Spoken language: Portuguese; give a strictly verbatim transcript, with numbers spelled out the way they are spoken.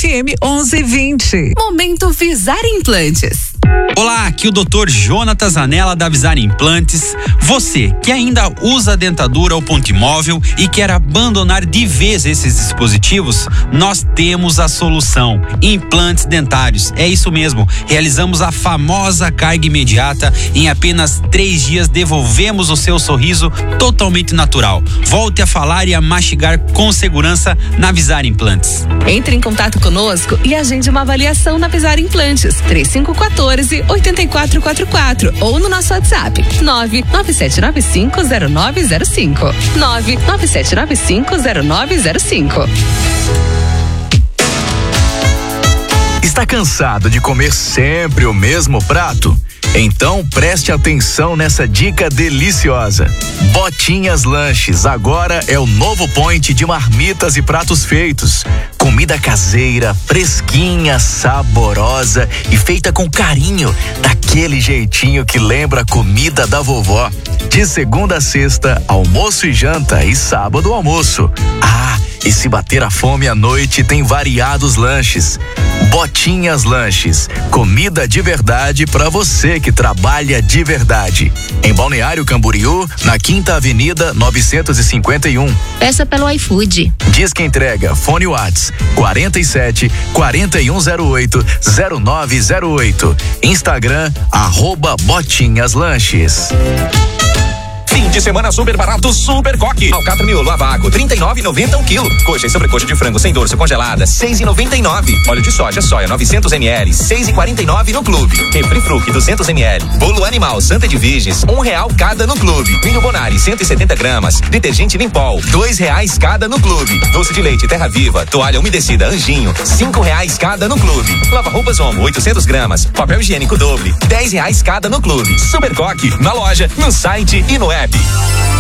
M onze e vinte. Momento Visar Implantes. Olá, aqui o doutor Jonatas Zanella da Visar Implantes. Você que ainda usa a dentadura ou ponto imóvel e quer abandonar de vez esses dispositivos, nós temos a solução. Implantes dentários, é isso mesmo. Realizamos a famosa carga imediata. Em apenas três dias devolvemos o seu sorriso totalmente natural. Volte a falar e a mastigar com segurança na Visar Implantes. Entre em contato conosco e agende uma avaliação na Visar Implantes. três cinco um quatro, oito quatro quatro quatro ou no nosso WhatsApp nove nove sete nove cinco zero nove zero cinco nove nove sete nove cinco zero nove zero cinco. Está cansado de comer sempre o mesmo prato? Então preste atenção nessa dica deliciosa. Botinhas Lanches agora é o novo point de marmitas e pratos feitos. Comida caseira, fresquinha, saborosa e feita com carinho, daquele jeitinho que lembra a comida da vovó. De segunda a sexta, almoço e janta e sábado almoço. Ah, e se bater a fome à noite, tem variados lanches. Botinhas Lanches, comida de verdade para você que trabalha de verdade. Em Balneário Camboriú, na Quinta Avenida novecentos e cinquenta e um. Peça pelo iFood. Diz que entrega, fone Whats quarenta e sete, quarenta e um zero oito, zero nove zero oito. Instagram, arroba Botinhas Lanches. Fim de semana super barato, Super Coque. Alcatra miolo a vácuo, trinta e nove e noventa um quilo. Coxa e sobrecoxa de frango sem dorso congelada, seis e noventa e nove. Óleo de soja soia novecentos mililitros, seis e quarenta e nove no clube. Refri Fruc duzentos mililitros. Bolo animal Santa de Virgens, um real cada no clube. Milho Bonari cento e setenta gramas. Detergente Limpol, dois reais cada no clube. Doce de leite Terra Viva, toalha umedecida Anjinho, cinco reais cada no clube. Lava roupas Omo oitocentos gramas. Papel higiênico Doble, dez reais cada no clube. Super Coque, na loja, no site e no app.